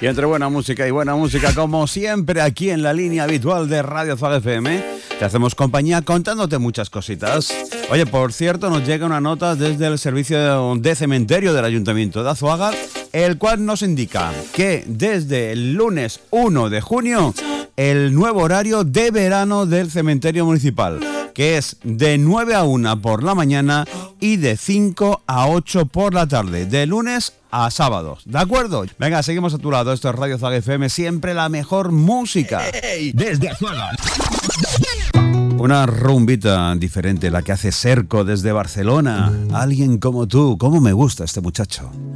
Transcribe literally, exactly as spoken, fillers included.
Y entre buena música y buena música, como siempre, aquí en la línea habitual de Radio Zaga F M, te hacemos compañía contándote muchas cositas. Oye, por cierto, nos llega una nota desde el servicio de cementerio del Ayuntamiento de Azuaga, el cual nos indica que desde el lunes uno de junio, el nuevo horario de verano del cementerio municipal, que es de nueve a una por la mañana y de cinco a ocho por la tarde, de lunes a sábados, ¿de acuerdo? Venga, seguimos a tu lado, esto es Radio Zaga F M, siempre la mejor música. Desde Azuaga. Una rumbita diferente, la que hace Serco desde Barcelona. Alguien como tú, cómo me gusta este muchacho.